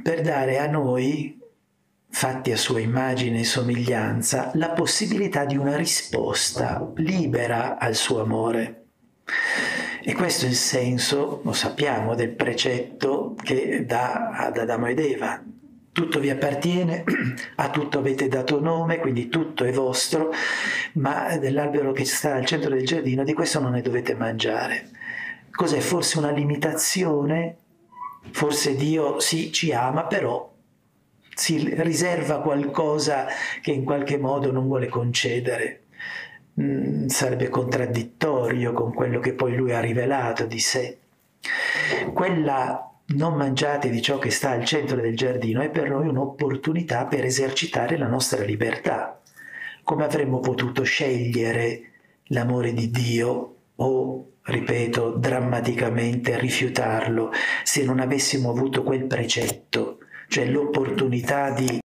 per dare a noi, fatti a sua immagine e somiglianza, la possibilità di una risposta libera al suo amore. E questo è il senso, lo sappiamo, del precetto che dà ad Adamo ed Eva. Tutto vi appartiene, a tutto avete dato nome, quindi tutto è vostro, ma dell'albero che sta al centro del giardino, di questo non ne dovete mangiare. Cos'è? Forse una limitazione? Forse Dio sì, ci ama, però si riserva qualcosa che in qualche modo non vuole concedere. Sarebbe contraddittorio con quello che poi lui ha rivelato di sé. Quella non mangiate di ciò che sta al centro del giardino è per noi un'opportunità per esercitare la nostra libertà. Come avremmo potuto scegliere l'amore di Dio o, ripeto, drammaticamente rifiutarlo se non avessimo avuto quel precetto, cioè l'opportunità di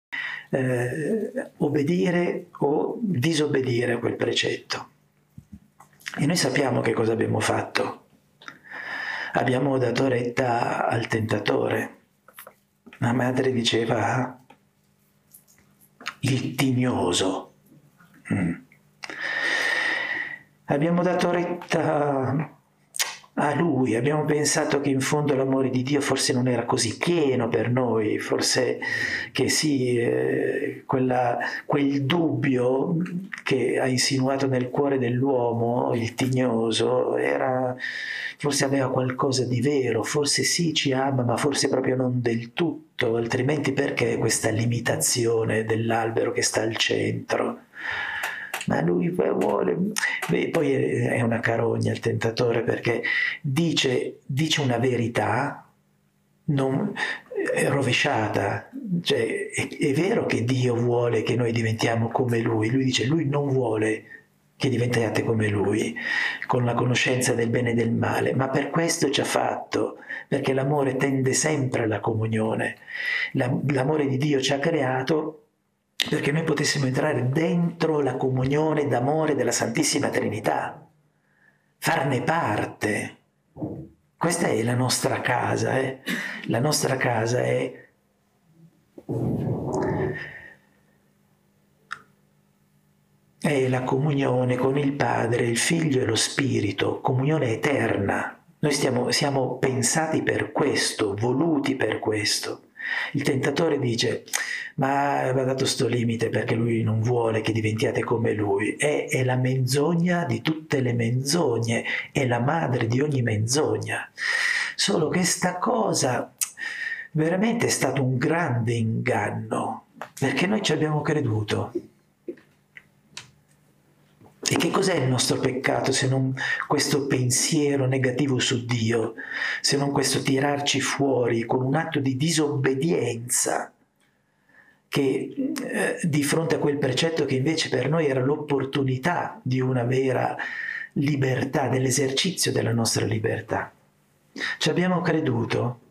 obbedire o disobbedire a quel precetto. E noi sappiamo che cosa abbiamo fatto. Abbiamo dato retta al tentatore. La madre diceva il tignoso. Abbiamo dato retta a lui, abbiamo pensato che in fondo l'amore di Dio forse non era così pieno per noi, forse che sì, quel dubbio che ha insinuato nel cuore dell'uomo, il tignoso, forse aveva qualcosa di vero, forse sì ci ama, ma forse proprio non del tutto, altrimenti perché questa limitazione dell'albero che sta al centro? Ma lui vuole... Beh, poi è una carogna il tentatore, perché dice una verità non rovesciata. Cioè, è vero che Dio vuole che noi diventiamo come lui dice lui non vuole che diventiate come lui, con la conoscenza del bene e del male, ma per questo ci ha fatto, perché l'amore tende sempre alla comunione. L'amore di Dio ci ha creato perché noi potessimo entrare dentro la comunione d'amore della Santissima Trinità, farne parte. Questa è la nostra casa, La nostra casa è la comunione con il Padre, il Figlio e lo Spirito, comunione eterna. Noi siamo pensati per questo, voluti per questo. Il tentatore dice, ma aveva dato sto limite perché lui non vuole che diventiate come lui. È la menzogna di tutte le menzogne, è la madre di ogni menzogna. Solo che sta cosa veramente è stato un grande inganno, perché noi ci abbiamo creduto. E che cos'è il nostro peccato se non questo pensiero negativo su Dio, se non questo tirarci fuori con un atto di disobbedienza che di fronte a quel precetto che invece per noi era l'opportunità di una vera libertà, dell'esercizio della nostra libertà. Ci abbiamo creduto,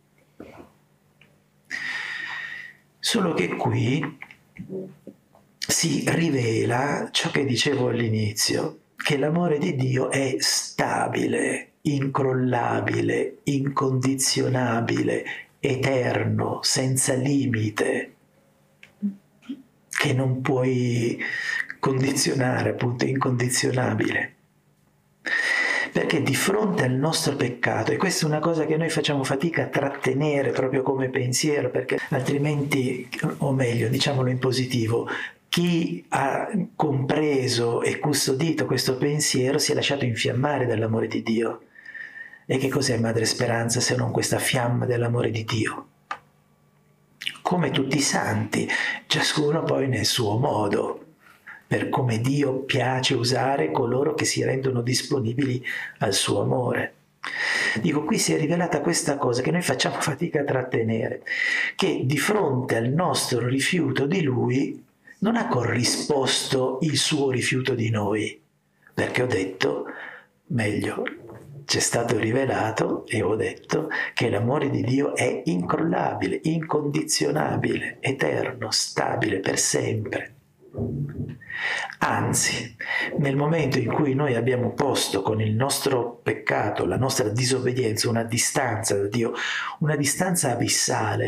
solo che qui si rivela ciò che dicevo all'inizio, che l'amore di Dio è stabile, incrollabile, incondizionabile, eterno, senza limite, che non puoi condizionare, appunto, incondizionabile. Perché di fronte al nostro peccato, e questa è una cosa che noi facciamo fatica a trattenere proprio come pensiero, perché altrimenti, o meglio, diciamolo in positivo, chi ha compreso e custodito questo pensiero si è lasciato infiammare dall'amore di Dio. E che cos'è Madre Speranza se non questa fiamma dell'amore di Dio? Come tutti i santi, ciascuno poi nel suo modo, per come Dio piace usare coloro che si rendono disponibili al suo amore. Dico, qui si è rivelata questa cosa che noi facciamo fatica a trattenere, che di fronte al nostro rifiuto di Lui non ha corrisposto il suo rifiuto di noi, perché ho detto, meglio, c'è stato rivelato e ho detto che l'amore di Dio è incrollabile, incondizionabile, eterno, stabile per sempre. Anzi, nel momento in cui noi abbiamo posto con il nostro peccato, la nostra disobbedienza, una distanza da Dio, una distanza abissale,